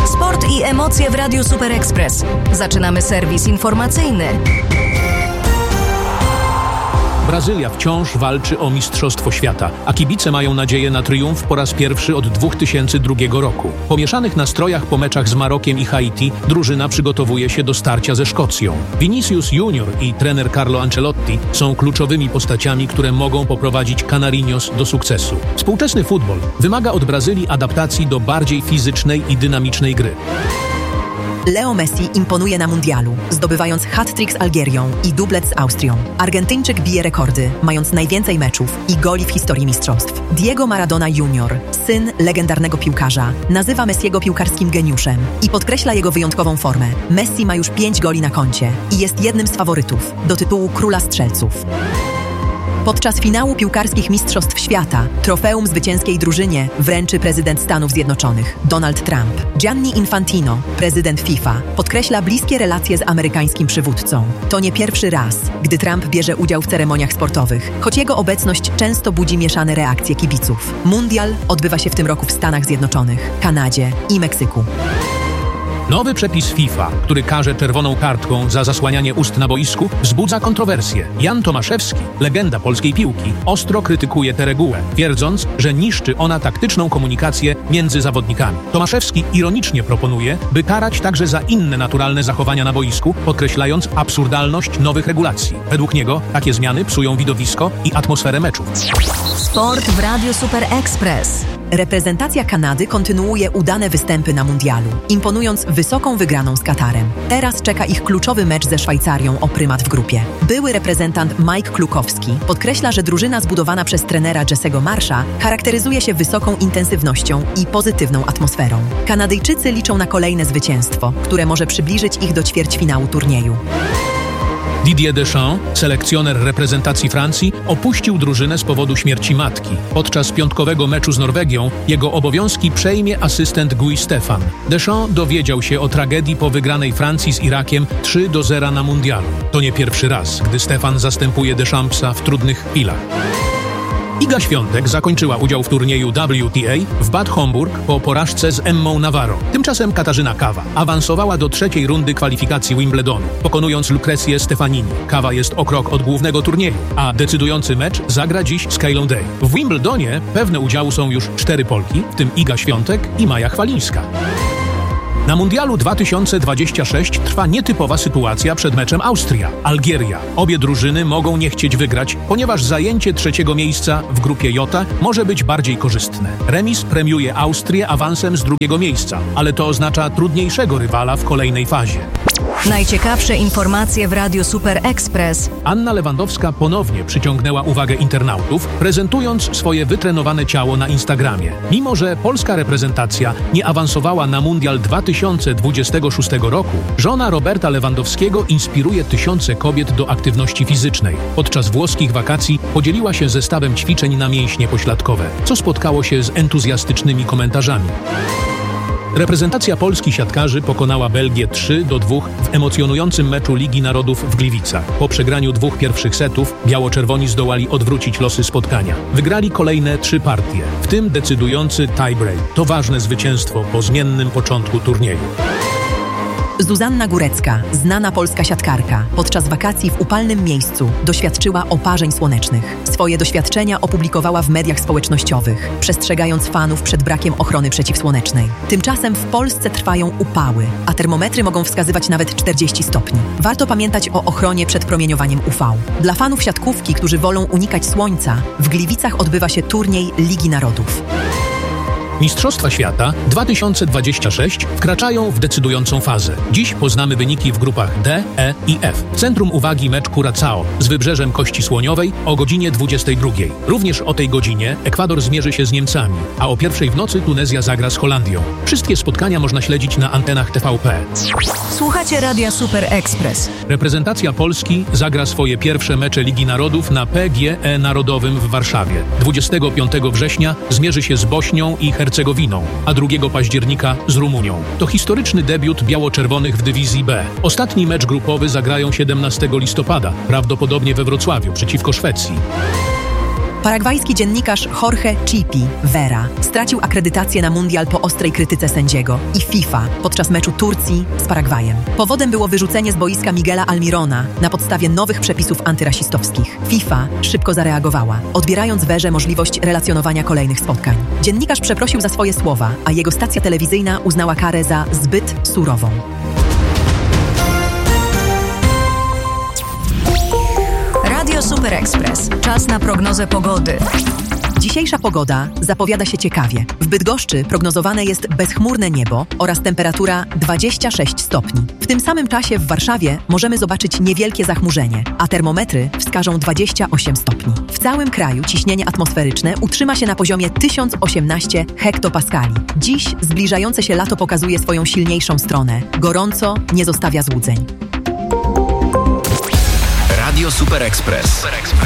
Sport i emocje w Radiu Super Express. Zaczynamy serwis informacyjny. Brazylia wciąż walczy o Mistrzostwo Świata, a kibice mają nadzieję na triumf po raz pierwszy od 2002 roku. Po mieszanych nastrojach po meczach z Marokiem i Haiti drużyna przygotowuje się do starcia ze Szkocją. Vinicius Junior i trener Carlo Ancelotti są kluczowymi postaciami, które mogą poprowadzić Canarinhos do sukcesu. Współczesny futbol wymaga od Brazylii adaptacji do bardziej fizycznej i dynamicznej gry. Leo Messi imponuje na mundialu, zdobywając hat-trick z Algierią i dublet z Austrią. Argentyńczyk bije rekordy, mając najwięcej meczów i goli w historii mistrzostw. Diego Maradona Junior, syn legendarnego piłkarza, nazywa Messiego piłkarskim geniuszem i podkreśla jego wyjątkową formę. Messi ma już 5 goli na koncie i jest jednym z faworytów do tytułu Króla Strzelców. Podczas finału piłkarskich Mistrzostw Świata trofeum zwycięskiej drużynie wręczy prezydent Stanów Zjednoczonych, Donald Trump. Gianni Infantino, prezydent FIFA, podkreśla bliskie relacje z amerykańskim przywódcą. To nie pierwszy raz, gdy Trump bierze udział w ceremoniach sportowych, choć jego obecność często budzi mieszane reakcje kibiców. Mundial odbywa się w tym roku w Stanach Zjednoczonych, Kanadzie i Meksyku. Nowy przepis FIFA, który karze czerwoną kartką za zasłanianie ust na boisku, wzbudza kontrowersje. Jan Tomaszewski, legenda polskiej piłki, ostro krytykuje tę regułę, twierdząc, że niszczy ona taktyczną komunikację między zawodnikami. Tomaszewski ironicznie proponuje, by karać także za inne naturalne zachowania na boisku, podkreślając absurdalność nowych regulacji. Według niego takie zmiany psują widowisko i atmosferę meczu. Sport w Radiu Super Express. Reprezentacja Kanady kontynuuje udane występy na mundialu, imponując wysoką wygraną z Katarem. Teraz czeka ich kluczowy mecz ze Szwajcarią o prymat w grupie. Były reprezentant Mike Klukowski podkreśla, że drużyna zbudowana przez trenera Jesse'ego Marsha charakteryzuje się wysoką intensywnością i pozytywną atmosferą. Kanadyjczycy liczą na kolejne zwycięstwo, które może przybliżyć ich do ćwierćfinału turnieju. Didier Deschamps, selekcjoner reprezentacji Francji, opuścił drużynę z powodu śmierci matki. Podczas piątkowego meczu z Norwegią jego obowiązki przejmie asystent Guy Stefan. Deschamps dowiedział się o tragedii po wygranej Francji z Irakiem 3-0 na mundialu. To nie pierwszy raz, gdy Stefan zastępuje Deschampsa w trudnych chwilach. Iga Świątek zakończyła udział w turnieju WTA w Bad Homburg po porażce z Emmą Navarro. Tymczasem Katarzyna Kawa awansowała do trzeciej rundy kwalifikacji Wimbledonu, pokonując Lucrezję Stefanini. Kawa jest o krok od głównego turnieju, a decydujący mecz zagra dziś z Keilą Day. W Wimbledonie pewne udziału są już 4 Polki, w tym Iga Świątek i Maja Chwalińska. Na Mundialu 2026 trwa nietypowa sytuacja przed meczem Austria-Algieria. Obie drużyny mogą nie chcieć wygrać, ponieważ zajęcie trzeciego miejsca w grupie J może być bardziej korzystne. Remis premiuje Austrię awansem z drugiego miejsca, ale to oznacza trudniejszego rywala w kolejnej fazie. Najciekawsze informacje w Radiu Super Express. Anna Lewandowska ponownie przyciągnęła uwagę internautów, prezentując swoje wytrenowane ciało na Instagramie. Mimo że polska reprezentacja nie awansowała na Mundial 2026 roku, żona Roberta Lewandowskiego inspiruje tysiące kobiet do aktywności fizycznej. Podczas włoskich wakacji podzieliła się zestawem ćwiczeń na mięśnie pośladkowe, co spotkało się z entuzjastycznymi komentarzami. Reprezentacja Polski siatkarzy pokonała Belgię 3-2 w emocjonującym meczu Ligi Narodów w Gliwicach. Po przegraniu 2 pierwszych setów biało-czerwoni zdołali odwrócić losy spotkania. Wygrali kolejne 3 partie, w tym decydujący tie-break. To ważne zwycięstwo po zmiennym początku turnieju. Zuzanna Górecka, znana polska siatkarka, podczas wakacji w upalnym miejscu doświadczyła oparzeń słonecznych. Swoje doświadczenia opublikowała w mediach społecznościowych, przestrzegając fanów przed brakiem ochrony przeciwsłonecznej. Tymczasem w Polsce trwają upały, a termometry mogą wskazywać nawet 40 stopni. Warto pamiętać o ochronie przed promieniowaniem UV. Dla fanów siatkówki, którzy wolą unikać słońca, w Gliwicach odbywa się turniej Ligi Narodów. Mistrzostwa Świata 2026 wkraczają w decydującą fazę. Dziś poznamy wyniki w grupach D, E i F. W centrum uwagi mecz Curaçao z Wybrzeżem Kości Słoniowej o godzinie 22. Również o tej godzinie Ekwador zmierzy się z Niemcami, a o 1 w nocy Tunezja zagra z Holandią. Wszystkie spotkania można śledzić na antenach TVP. Słuchacie Radia Super Express. Reprezentacja Polski zagra swoje pierwsze mecze Ligi Narodów na PGE Narodowym w Warszawie. 25 września zmierzy się z Bośnią i Hercegowiną, a 2 października z Rumunią. To historyczny debiut biało-czerwonych w dywizji B. Ostatni mecz grupowy zagrają 17 listopada, prawdopodobnie we Wrocławiu, przeciwko Szwecji. Paragwajski dziennikarz Jorge Chipi Vera stracił akredytację na mundial po ostrej krytyce sędziego i FIFA podczas meczu Turcji z Paragwajem. Powodem było wyrzucenie z boiska Miguela Almirona na podstawie nowych przepisów antyrasistowskich. FIFA szybko zareagowała, odbierając Verze możliwość relacjonowania kolejnych spotkań. Dziennikarz przeprosił za swoje słowa, a jego stacja telewizyjna uznała karę za zbyt surową. Radio Super Express. Czas na prognozę pogody. Dzisiejsza pogoda zapowiada się ciekawie. W Bydgoszczy prognozowane jest bezchmurne niebo oraz temperatura 26 stopni. W tym samym czasie w Warszawie możemy zobaczyć niewielkie zachmurzenie, a termometry wskażą 28 stopni. W całym kraju ciśnienie atmosferyczne utrzyma się na poziomie 1018 hektopaskali. Dziś zbliżające się lato pokazuje swoją silniejszą stronę. Gorąco nie zostawia złudzeń. Radio Super Express.